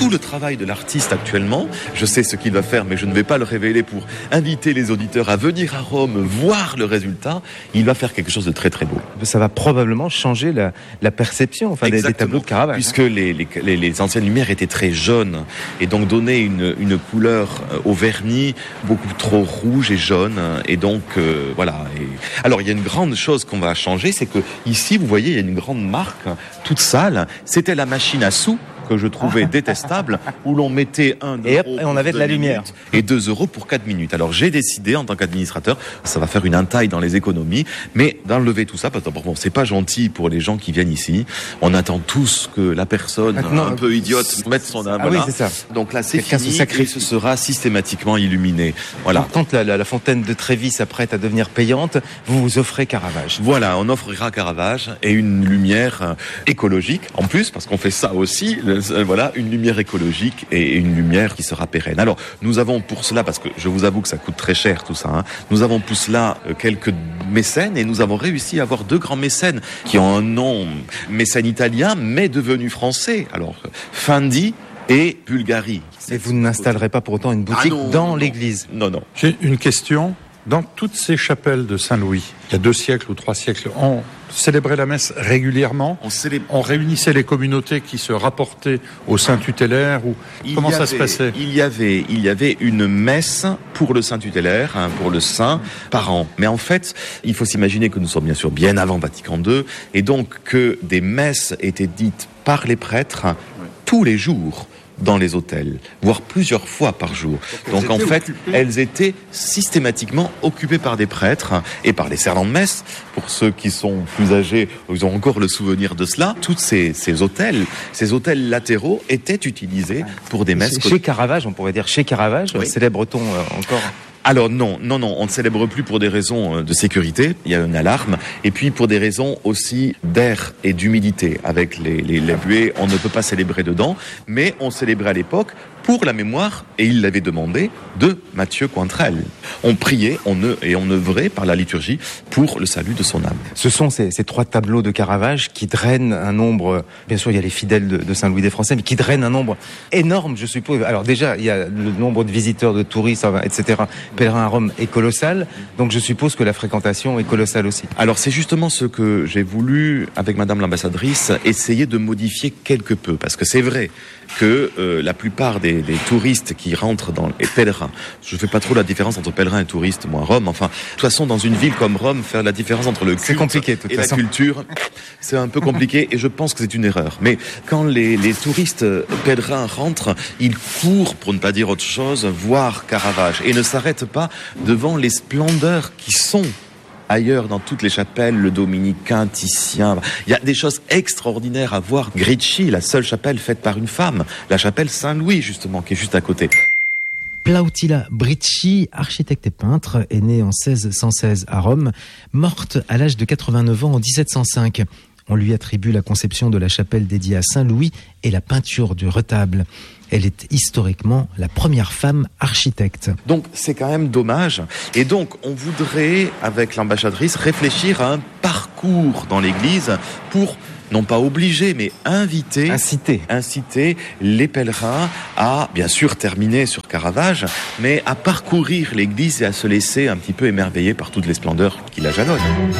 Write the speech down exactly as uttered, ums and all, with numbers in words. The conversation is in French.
tout le travail de l'artiste actuellement. Je sais ce qu'il va faire, mais je ne vais pas le révéler pour inviter les auditeurs à venir à Rome, voir le résultat. Il va faire quelque chose de très très beau. Ça va probablement changer la, la perception enfin, des, des tableaux de Caravage. Puisque hein. les, les, les anciennes lumières étaient très jaunes et donc donnaient une, une couleur au vernis beaucoup trop rouge et jaune. Et donc euh, voilà. Et... Alors il y a une grande chose qu'on va changer, c'est que ici vous voyez il y a une grande marque toute sale. C'était la machine à sous que je trouvais détestable, où l'on mettait un et, euro et on avait de la lumière et deux euros pour quatre minutes. Alors j'ai décidé en tant qu'administrateur, ça va faire une entaille dans les économies, mais d'enlever tout ça parce que bon, c'est pas gentil pour les gens qui viennent ici. On attend tous que la personne Maintenant, un peu idiote mette son âme. Ah voilà. Oui, c'est ça. Donc là c'est Quelqu'un fini se et ce sera systématiquement illuminé. Voilà. Quand la, la, la fontaine de Trévis s'apprête à devenir payante, vous vous offrez Caravage. Voilà, on offrira Caravage et une lumière écologique en plus parce qu'on fait ça aussi. Voilà, une lumière écologique et une lumière qui sera pérenne. Alors, nous avons pour cela, parce que je vous avoue que ça coûte très cher tout ça, hein, nous avons pour cela quelques mécènes et nous avons réussi à avoir deux grands mécènes qui ont un nom mécène italien mais devenu français. Alors, Fendi et Bulgari. Et vous n'installerez pas pour autant une boutique ah non, dans non, l'église? Non, non. J'ai une question. Dans toutes ces chapelles de Saint-Louis, il y a deux siècles ou trois siècles, on célébrait la messe régulièrement. On, célèbre... on réunissait les communautés qui se rapportaient au Saint tutélaire ou il comment ça avait, se passait? Il y avait, il y avait une messe pour le Saint tutélaire, hein, pour le Saint, par an. Mais en fait, il faut s'imaginer que nous sommes bien sûr bien avant Vatican deux, et donc que des messes étaient dites par les prêtres oui. tous les jours. Dans les hôtels, voire plusieurs fois par jour. Donc, Donc en fait, occupées. elles étaient systématiquement occupées par des prêtres et par les servants de messe. Pour ceux qui sont plus âgés, ils ont encore le souvenir de cela. Tous ces, ces hôtels, ces hôtels latéraux étaient utilisés pour des messes. Chez, chez Caravage, on pourrait dire chez Caravage, oui. célèbre-t-on euh, encore? Alors non, non, non, on ne célèbre plus pour des raisons de sécurité, il y a une alarme, et puis pour des raisons aussi d'air et d'humidité. Avec les, les, les buées, on ne peut pas célébrer dedans, mais on célébrait à l'époque pour la mémoire, et il l'avait demandé, de Mathieu Cointrel. On priait on ne, et on œuvrait par la liturgie pour le salut de son âme. Ce sont ces, ces trois tableaux de Caravage qui drainent un nombre, bien sûr il y a les fidèles de, de Saint-Louis des Français, mais qui drainent un nombre énorme, je suppose. Alors déjà, il y a le nombre de visiteurs, de touristes, et cetera, pèlerins à Rome est colossal, donc je suppose que la fréquentation est colossale aussi. Alors c'est justement ce que j'ai voulu, avec Madame l'ambassadrice, essayer de modifier quelque peu, parce que c'est vrai que euh, la plupart des, des touristes qui rentrent dans les pèlerins, je fais pas trop la différence entre pèlerins et touristes, moi, Rome, enfin, de toute façon, dans une ville comme Rome, faire la différence entre le culte compliqué, et façon. la culture, c'est un peu compliqué, et je pense que c'est une erreur. Mais quand les, les touristes pèlerins rentrent, ils courent, pour ne pas dire autre chose, voir Caravage, et ne s'arrêtent pas devant les splendeurs qui sont ailleurs dans toutes les chapelles, le dominicain, Titien. Il y a des choses extraordinaires à voir. Gricci, la seule chapelle faite par une femme, la chapelle Saint-Louis justement, qui est juste à côté. Plautilla Bricci, architecte et peintre, est née en seize cent seize à Rome, morte à l'âge de quatre-vingt-neuf ans en dix-sept cent cinq. On lui attribue la conception de la chapelle dédiée à Saint-Louis et la peinture du retable. Elle est historiquement la première femme architecte. Donc c'est quand même dommage. Et donc on voudrait, avec l'ambassadrice, réfléchir à un parcours dans l'église pour, non pas obliger, mais inviter, inciter, inciter les pèlerins à, bien sûr, terminer sur Caravage, mais à parcourir l'église et à se laisser un petit peu émerveiller par toutes les splendeurs qui la jalonnent.